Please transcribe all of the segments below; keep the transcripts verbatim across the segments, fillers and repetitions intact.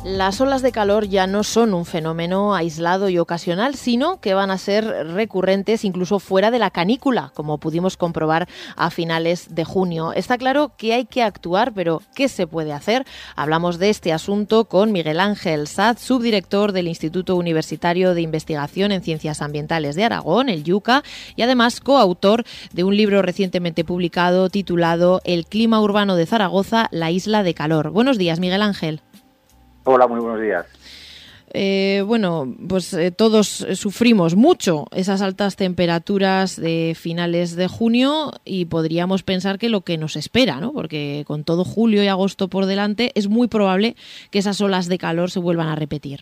Las olas de calor ya no son un fenómeno aislado y ocasional, sino que van a ser recurrentes incluso fuera de la canícula, como pudimos comprobar a finales de junio. Está claro que hay que actuar, pero ¿qué se puede hacer? Hablamos de este asunto con Miguel Ángel Saz, subdirector del Instituto Universitario de Investigación en Ciencias Ambientales de Aragón, el IUCA, y además coautor de un libro recientemente publicado titulado El clima urbano de Zaragoza, la isla de calor. Buenos días, Miguel Ángel. Hola, muy buenos días. Eh, bueno, pues eh, todos sufrimos mucho esas altas temperaturas de finales de junio y podríamos pensar que lo que nos espera, ¿no? Porque con todo julio y agosto por delante es muy probable que esas olas de calor se vuelvan a repetir.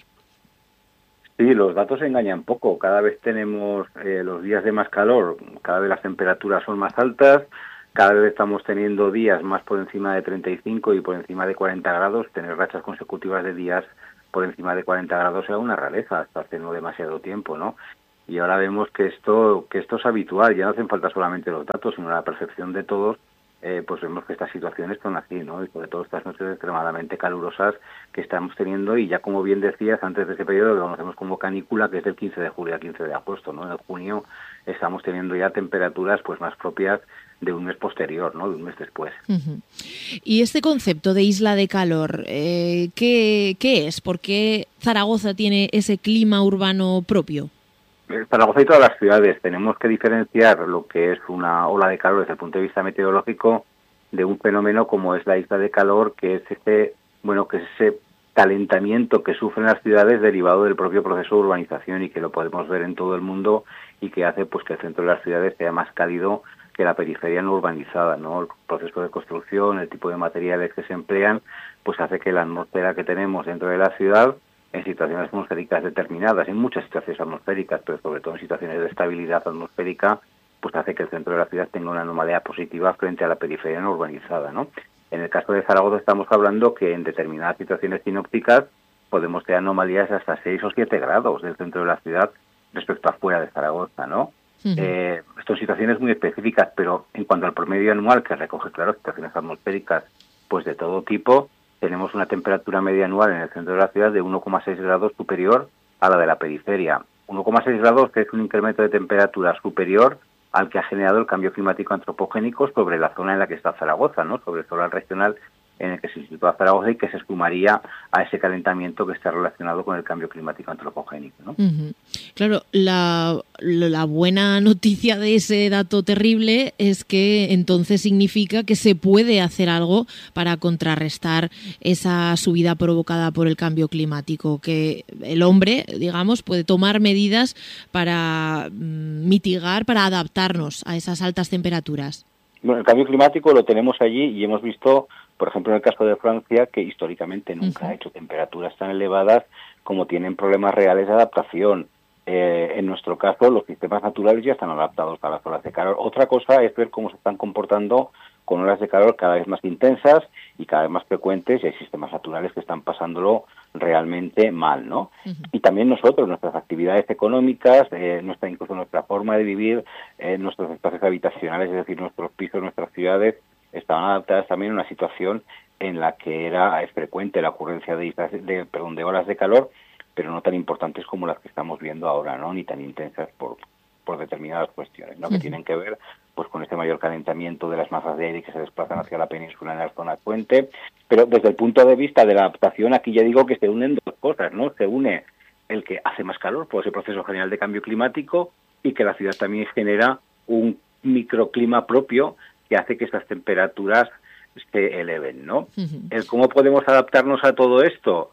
Sí, los datos engañan poco. Cada vez tenemos eh, los días de más calor, cada vez las temperaturas son más altas, cada vez estamos teniendo días más por encima de treinta y cinco y por encima de cuarenta grados. Tener rachas consecutivas de días por encima de cuarenta grados era una rareza hasta hace no demasiado tiempo, ¿no? Y ahora vemos que esto que esto es habitual. Ya no hacen falta solamente los datos, sino la percepción de todos. Eh, pues vemos que estas situaciones son así, ¿no? Y sobre todo estas noches extremadamente calurosas que estamos teniendo, y ya como bien decías, antes de ese periodo que conocemos como canícula, que es del quince de julio al quince de agosto, ¿no? En junio estamos teniendo ya temperaturas pues más propias de un mes posterior, ¿no? De un mes después. Uh-huh. Y este concepto de isla de calor, eh, ¿qué, qué es? ¿Por qué Zaragoza tiene ese clima urbano propio? Zaragoza y todas las ciudades tenemos que diferenciar lo que es una ola de calor desde el punto de vista meteorológico de un fenómeno como es la isla de calor, que es ese, bueno, que es ese calentamiento que sufren las ciudades derivado del propio proceso de urbanización, y que lo podemos ver en todo el mundo, y que hace pues que el centro de las ciudades sea más cálido que la periferia no urbanizada, ¿no? El proceso de construcción, el tipo de materiales que se emplean, pues hace que la atmósfera que tenemos dentro de la ciudad, en situaciones atmosféricas determinadas, en muchas situaciones atmosféricas, pero sobre todo en situaciones de estabilidad atmosférica, pues hace que el centro de la ciudad tenga una anomalía positiva frente a la periferia no urbanizada, ¿no? En el caso de Zaragoza estamos hablando que en determinadas situaciones sinópticas podemos tener anomalías hasta seis o siete grados del centro de la ciudad respecto a fuera de Zaragoza, ¿no? Uh-huh. Eh, son situaciones muy específicas, pero en cuanto al promedio anual, que recoge, claro, situaciones atmosféricas pues de todo tipo, tenemos una temperatura media anual en el centro de la ciudad de uno coma seis grados superior a la de la periferia. uno coma seis grados, que es un incremento de temperatura superior al que ha generado el cambio climático antropogénico sobre la zona en la que está Zaragoza, ¿no? Sobre el solar regional en el que se sitúa Zaragoza, y que se sumaría a ese calentamiento que está relacionado con el cambio climático antropogénico, ¿no? Uh-huh. Claro, la, la buena noticia de ese dato terrible es que entonces significa que se puede hacer algo para contrarrestar esa subida provocada por el cambio climático, que el hombre, digamos, puede tomar medidas para mitigar, para adaptarnos a esas altas temperaturas. Bueno, el cambio climático lo tenemos allí, y hemos visto, por ejemplo, en el caso de Francia, que históricamente nunca uh-huh. ha hecho temperaturas tan elevadas como tienen problemas reales de adaptación. Eh, en nuestro caso, los sistemas naturales ya están adaptados a las olas de calor. Otra cosa es ver cómo se están comportando con olas de calor cada vez más intensas y cada vez más frecuentes, y hay sistemas naturales que están pasándolo realmente mal, ¿no? Uh-huh. Y también nosotros, nuestras actividades económicas, eh, nuestra incluso nuestra forma de vivir, eh, nuestros espacios habitacionales, es decir, nuestros pisos, nuestras ciudades, estaban adaptadas también a una situación en la que era es frecuente la ocurrencia de, de, perdón, de olas de calor, pero no tan importantes como las que estamos viendo ahora, ¿no? Ni tan intensas por, por determinadas cuestiones, ¿no? Uh-huh. Que tienen que ver pues con este mayor calentamiento de las masas de aire que se desplazan hacia la península en las zonas puente. Pero desde el punto de vista de la adaptación, aquí ya digo que se unen dos cosas, ¿no? Se une el que hace más calor por ese proceso general de cambio climático, y que la ciudad también genera un microclima propio que hace que esas temperaturas se eleven, ¿no? Uh-huh. El cómo podemos adaptarnos a todo esto,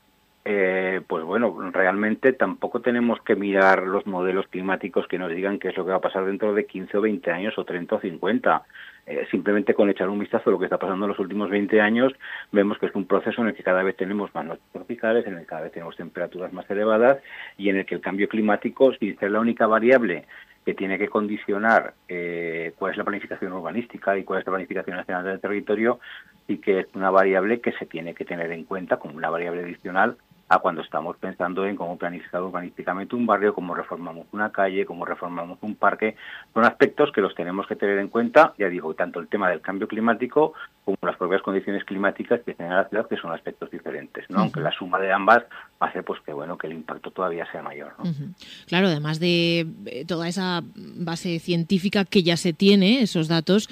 eh, pues bueno, realmente tampoco tenemos que mirar los modelos climáticos que nos digan qué es lo que va a pasar dentro de quince o veinte años o treinta o cincuenta. Eh, simplemente con echar un vistazo a lo que está pasando en los últimos veinte años, vemos que es un proceso en el que cada vez tenemos más noches tropicales, en el que cada vez tenemos temperaturas más elevadas, y en el que el cambio climático, sin ser la única variable que tiene que condicionar eh, cuál es la planificación urbanística y cuál es la planificación nacional del territorio, y que es una variable que se tiene que tener en cuenta como una variable adicional a cuando estamos pensando en cómo planificar urbanísticamente un barrio, cómo reformamos una calle, cómo reformamos un parque. Son aspectos que los tenemos que tener en cuenta, ya digo, tanto el tema del cambio climático como las propias condiciones climáticas que tiene la ciudad, que son aspectos diferentes, ¿no? Uh-huh. Aunque la suma de ambas hace pues que bueno que el impacto todavía sea mayor, ¿no? Uh-huh. Claro, además de toda esa base científica que ya se tiene, esos datos,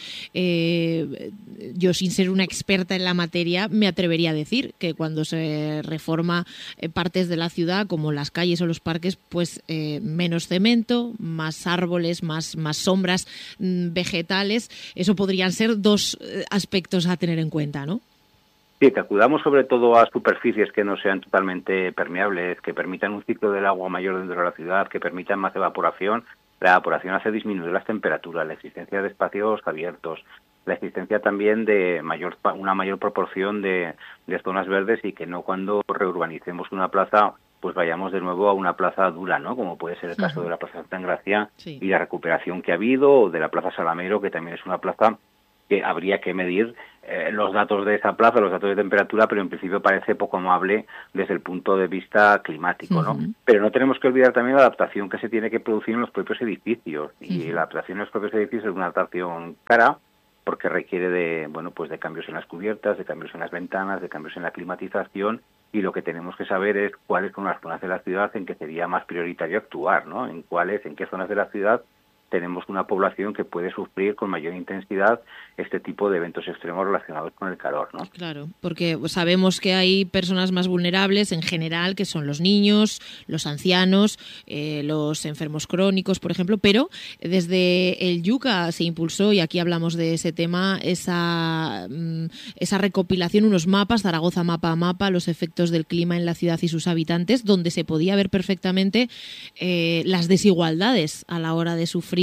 eh, yo sin ser una experta en la materia me atrevería a decir que cuando se reforma eh, partes de la ciudad como las calles o los parques, pues eh, menos cemento, más árboles, más, más sombras mmm, vegetales, eso podrían ser dos eh, aspectos a tener en cuenta, ¿no? Sí, que acudamos sobre todo a superficies que no sean totalmente permeables, que permitan un ciclo del agua mayor dentro de la ciudad, que permitan más evaporación. La evaporación hace disminuir las temperaturas, la existencia de espacios abiertos, la existencia también de mayor una mayor proporción de, de zonas verdes y que no cuando reurbanicemos una plaza pues vayamos de nuevo a una plaza dura, ¿no? Como puede ser el caso uh-huh. de la Plaza Santa Engracia sí. y la recuperación que ha habido, o de la Plaza Salamero, que también es una plaza que habría que medir eh, los datos de esa plaza, los datos de temperatura, pero en principio parece poco amable desde el punto de vista climático, uh-huh. ¿no? Pero no tenemos que olvidar también la adaptación que se tiene que producir en los propios edificios, uh-huh. y la adaptación en los propios edificios es una adaptación cara, porque requiere de, bueno, pues de cambios en las cubiertas, de cambios en las ventanas, de cambios en la climatización, y lo que tenemos que saber es cuáles son las zonas de la ciudad en que sería más prioritario actuar, ¿no? En cuáles, en qué zonas de la ciudad tenemos una población que puede sufrir con mayor intensidad este tipo de eventos extremos relacionados con el calor, ¿no? Claro, porque sabemos que hay personas más vulnerables en general, que son los niños, los ancianos, eh, los enfermos crónicos, por ejemplo, pero desde el Yuca se impulsó, y aquí hablamos de ese tema, esa, esa recopilación, unos mapas, Zaragoza mapa a mapa, los efectos del clima en la ciudad y sus habitantes, donde se podía ver perfectamente eh, las desigualdades a la hora de sufrir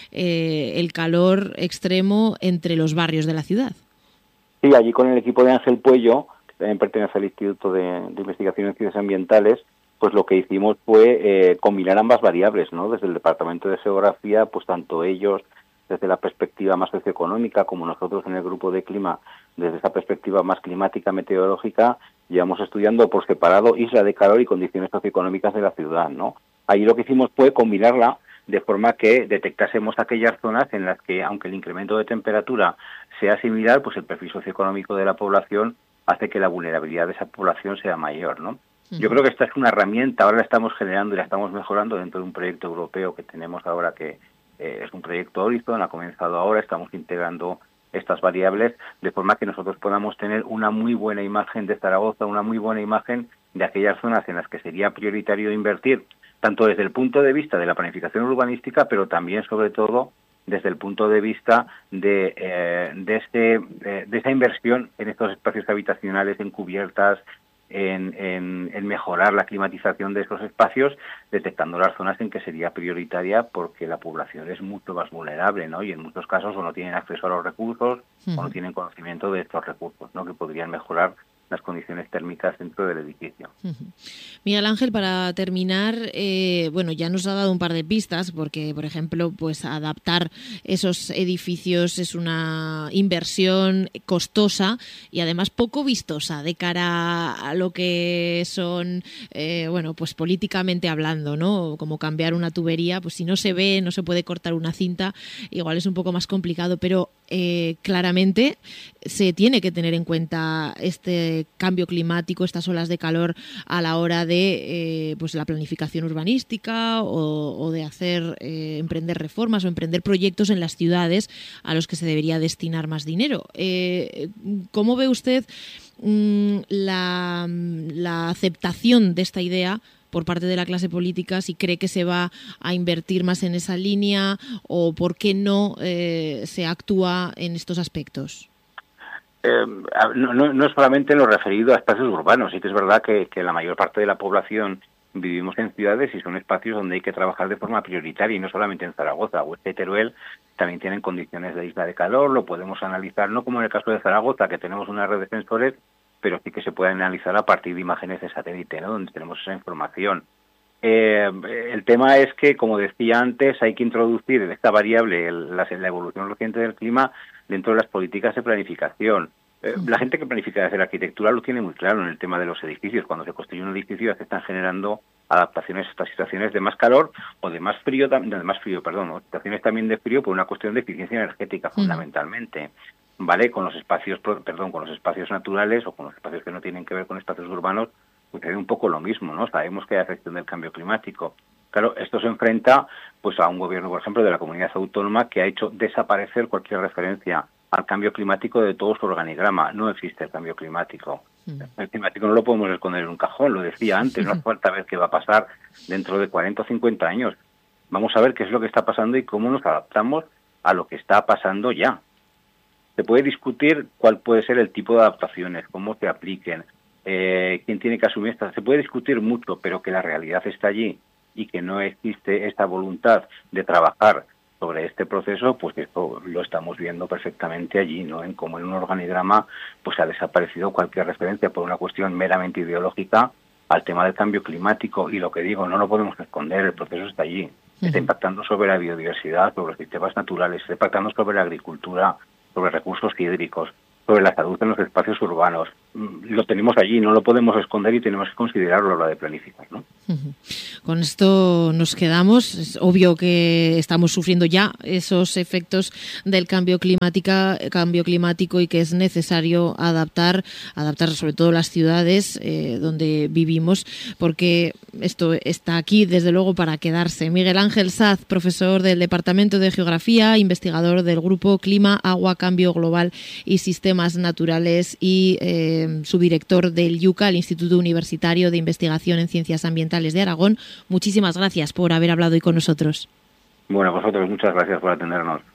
Eh, el calor extremo entre los barrios de la ciudad. Sí, allí con el equipo de Ángel Puello, que también pertenece al Instituto de, de Investigación en Ciencias Ambientales, pues lo que hicimos fue eh, combinar ambas variables, ¿no? Desde el Departamento de Geografía, pues tanto ellos desde la perspectiva más socioeconómica como nosotros en el grupo de clima desde esa perspectiva más climática, meteorológica, llevamos estudiando por separado isla de calor y condiciones socioeconómicas de la ciudad, ¿no? Allí lo que hicimos fue combinarla de forma que detectásemos aquellas zonas en las que, aunque el incremento de temperatura sea similar, pues el perfil socioeconómico de la población hace que la vulnerabilidad de esa población sea mayor, ¿no? Uh-huh. Yo creo que esta es una herramienta, ahora la estamos generando y la estamos mejorando dentro de un proyecto europeo que tenemos ahora, que eh, es un proyecto Horizon, ha comenzado ahora, estamos integrando estas variables de forma que nosotros podamos tener una muy buena imagen de Zaragoza, una muy buena imagen de aquellas zonas en las que sería prioritario invertir, tanto desde el punto de vista de la planificación urbanística, pero también, sobre todo, desde el punto de vista de, eh, de, este, de, de esa inversión en estos espacios habitacionales, en cubiertas, en, en, en mejorar la climatización de esos espacios, detectando las zonas en que sería prioritaria porque la población es mucho más vulnerable, ¿no? Y en muchos casos o no tienen acceso a los recursos uh-huh. o no tienen conocimiento de estos recursos, ¿no? Que podrían mejorar las condiciones térmicas dentro del edificio. Uh-huh. Miguel Ángel, para terminar, eh, bueno, ya nos ha dado un par de pistas, porque, por ejemplo, pues adaptar esos edificios es una inversión costosa y además poco vistosa de cara a lo que son, eh, bueno, pues políticamente hablando, ¿no? Como cambiar una tubería, pues si no se ve, no se puede cortar una cinta, igual es un poco más complicado, pero eh, claramente se tiene que tener en cuenta este cambio climático, estas olas de calor a la hora de eh, pues la planificación urbanística o, o de hacer eh, emprender reformas o emprender proyectos en las ciudades a los que se debería destinar más dinero. Eh, ¿Cómo ve usted mmm, la, la aceptación de esta idea por parte de la clase política, si cree que se va a invertir más en esa línea o por qué no eh, se actúa en estos aspectos? Eh, no, no, no es solamente en lo referido a espacios urbanos, sí que es verdad que, que la mayor parte de la población vivimos en ciudades y son espacios donde hay que trabajar de forma prioritaria y no solamente en Zaragoza. Huesca y Teruel también tienen condiciones de isla de calor, lo podemos analizar, no como en el caso de Zaragoza, que tenemos una red de sensores, pero sí que se puede analizar a partir de imágenes de satélite, ¿no? Donde tenemos esa información. Eh, el tema es que, como decía antes, hay que introducir esta variable, el, la, la evolución reciente del clima, dentro de las políticas de planificación. Eh, la gente que planifica hacer arquitectura lo tiene muy claro en el tema de los edificios. Cuando se construye un edificio se están generando adaptaciones a estas situaciones de más calor o de más frío, de más frío, perdón, o situaciones también de frío por una cuestión de eficiencia energética fundamentalmente. Vale, con los espacios, perdón, con los espacios naturales o con los espacios que no tienen que ver con espacios urbanos, pues es un poco lo mismo, ¿no? Sabemos que hay afección del cambio climático. Claro, esto se enfrenta pues a un gobierno, por ejemplo, de la comunidad autónoma que ha hecho desaparecer cualquier referencia al cambio climático de todo su organigrama. No existe el cambio climático. El climático no lo podemos esconder en un cajón, lo decía antes, no hace falta ver qué va a pasar dentro de cuarenta o cincuenta años. Vamos a ver qué es lo que está pasando y cómo nos adaptamos a lo que está pasando ya. Se puede discutir cuál puede ser el tipo de adaptaciones, cómo se apliquen, eh, quién tiene que asumir estas. Se puede discutir mucho, pero que la realidad está allí y que no existe esta voluntad de trabajar sobre este proceso, pues esto lo estamos viendo perfectamente allí, ¿no? En cómo en un organigrama pues ha desaparecido cualquier referencia por una cuestión meramente ideológica al tema del cambio climático. Y lo que digo, no lo podemos esconder, el proceso está allí. Está impactando sobre la biodiversidad, sobre los sistemas naturales, está impactando sobre la agricultura, sobre recursos hídricos, sobre la salud en los espacios urbanos. Lo tenemos allí, no lo podemos esconder y tenemos que considerarlo a la hora de planificar, ¿no? Uh-huh. Con esto nos quedamos. Es obvio que estamos sufriendo ya esos efectos del cambio climática, cambio climático y que es necesario adaptar, adaptar sobre todo las ciudades eh, donde vivimos, porque esto está aquí desde luego para quedarse. Miguel Ángel Saz, profesor del Departamento de Geografía, investigador del Grupo Clima, Agua, Cambio Global y Sistemas Naturales y eh, subdirector del IUCA, el Instituto Universitario de Investigación en Ciencias Ambientales de Aragón. Muchísimas gracias por haber hablado hoy con nosotros. Bueno, a vosotros muchas gracias por atendernos.